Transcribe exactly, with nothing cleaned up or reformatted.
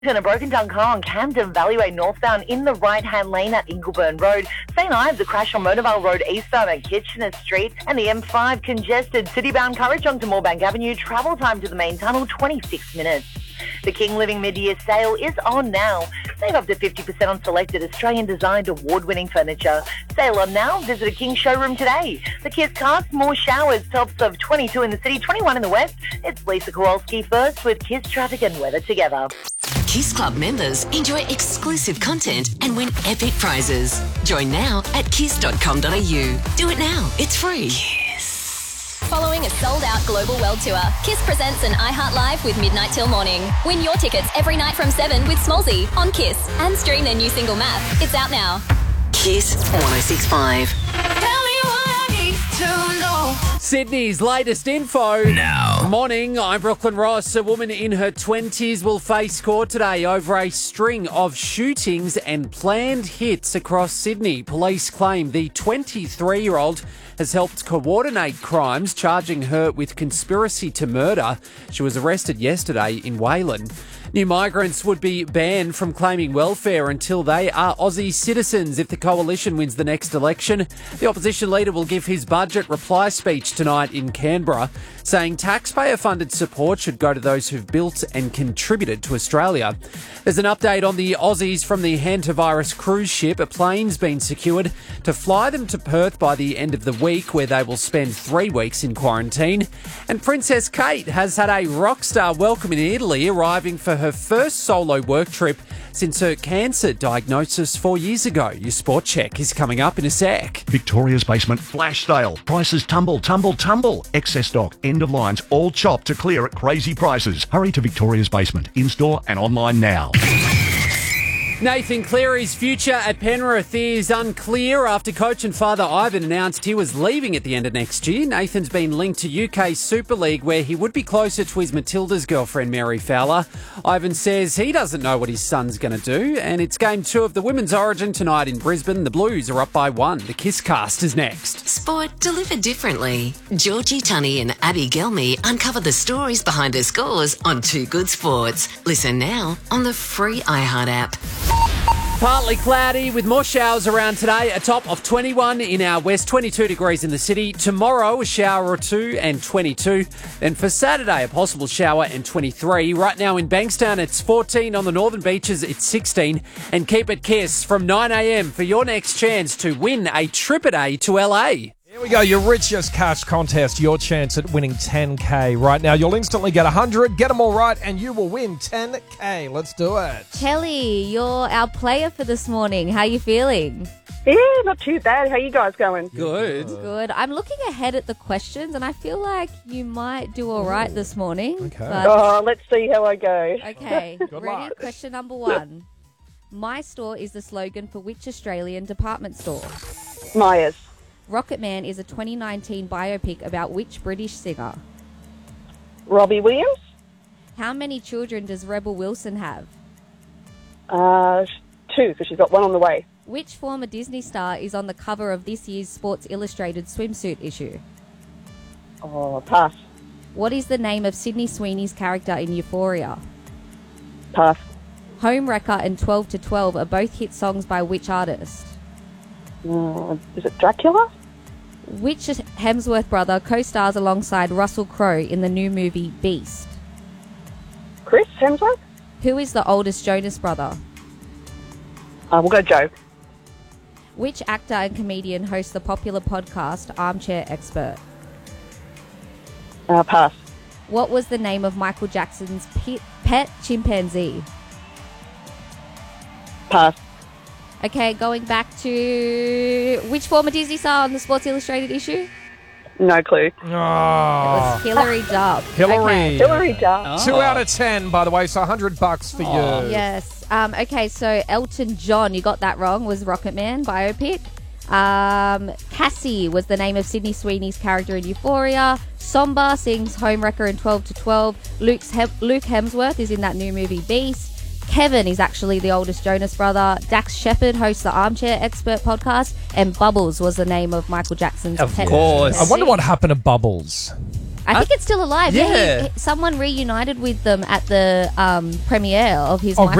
And a broken-down car on Camden Valleyway northbound in the right-hand lane at Ingleburn Road. Saint Ives, a crash on Motorvale Road eastbound at Kitchener Street. And the M five congested city-bound Currajong to Moorebank Avenue. Travel time to the main tunnel, twenty-six minutes. The King Living mid-year sale is on now. Save up to fifty percent on selected Australian-designed award-winning furniture. Sale on now. Visit a King showroom today. The Kiss Cast, more showers. Tops of twenty-two in the city, twenty-one in the west. It's Lisa Kowalski first with Kiss traffic and weather together. Kiss Club members enjoy exclusive content and win epic prizes. Join now at kiss dot com dot a u. Do it now. It's free. Kiss. Following a sold-out global world tour, Kiss presents an iHeart Live with Midnight Till Morning. Win your tickets every night from seven with Smallsy on Kiss and stream their new single Map. It's out now. Kiss one oh six point five. Sydney's latest info. Now. Morning, I'm Brooklyn Ross. A woman in her twenties will face court today over a string of shootings and planned hits across Sydney. Police claim the twenty-three-year-old has helped coordinate crimes, charging her with conspiracy to murder. She was arrested yesterday in Wayland. New migrants would be banned from claiming welfare until they are Aussie citizens if the coalition wins the next election. The opposition leader will give his budget reply speech tonight in Canberra, saying taxpayer-funded support should go to those who've built and contributed to Australia. There's an update on the Aussies from the hantavirus cruise ship. A plane's been secured to fly them to Perth by the end of the week, where they will spend three weeks in quarantine. And Princess Kate has had a rock star welcome in Italy, arriving for her first solo work trip since her cancer diagnosis four years ago. Your sport check is coming up in a sec. Victoria's Basement flash sale. Prices tumble, tumble, tumble. Excess stock, end of lines, all chopped to clear at crazy prices. Hurry to Victoria's Basement, in-store and online now. Nathan Cleary's future at Penrith is unclear after coach and father Ivan announced he was leaving at the end of next year. Nathan's been linked to U K Super League, where he would be closer to his Matilda's girlfriend Mary Fowler. Ivan says he doesn't know what his son's going to do, and it's game two of the Women's Origin tonight in Brisbane. The Blues are up by one. The Kiss Cast is next. Sport delivered differently. Georgie Tunney and Abby Gelmy uncover the stories behind the scores on Two Good Sports. Listen now on the free iHeart app. Partly cloudy with more showers around today. A top of twenty-one in our west, twenty-two degrees in the city. Tomorrow, a shower or two and twenty-two. Then for Saturday, a possible shower and twenty-three. Right now in Bankstown, it's fourteen. On the northern beaches, it's sixteen. And keep it Kiss from nine a.m. for your next chance to win a trip a day to L A. Here we go, your richest cash contest, your chance at winning ten K. Right now, you'll instantly get one hundred, get them all right, and you will win ten K. Let's do it. Kelly, you're our player for this morning. How are you feeling? Yeah, not too bad. How you guys going? Good. Good. I'm looking ahead at the questions, and I feel like you might do all right this morning. Okay. But... Oh, let's see how I go. Okay, Good ready? luck. Question number one. My store is the slogan for which Australian department store? Myers. Rocket Man is a twenty nineteen biopic about which British singer? Robbie Williams. How many children does Rebel Wilson have? Uh, two, because she's got one on the way. Which former Disney star is on the cover of this year's Sports Illustrated swimsuit issue? Oh, pass. What is the name of Sydney Sweeney's character in Euphoria? Pass. Homewrecker and twelve to twelve are both hit songs by which artist? Uh, is it Dracula? Which Hemsworth brother co-stars alongside Russell Crowe in the new movie Beast? Chris Hemsworth? Who is the oldest Jonas brother? Uh, we'll go Joe. Which actor and comedian hosts the popular podcast Armchair Expert? Uh, pass. What was the name of Michael Jackson's pet, pet chimpanzee? Pass. Okay, going back to which former Disney star on the Sports Illustrated issue? No clue. It Oh, was Hillary Duff. Hillary. Okay. Hillary Duff. Two out of ten, by the way, so one hundred bucks for you. Yes. Um, okay, so Elton John, you got that wrong, was Rocket Man biopic. Um, Cassie was the name of Sydney Sweeney's character in Euphoria. Somba sings Homewrecker in twelve to twelve. Luke's Hem- Luke Hemsworth is in that new movie Beast. Kevin is actually the oldest Jonas brother. Dax Shepard hosts the Armchair Expert podcast. And Bubbles was the name of Michael Jackson's Of pet course. I wonder what happened to Bubbles. I think it's still alive. Yeah. he- he- someone reunited with them at the um, premiere of his Oh, Michael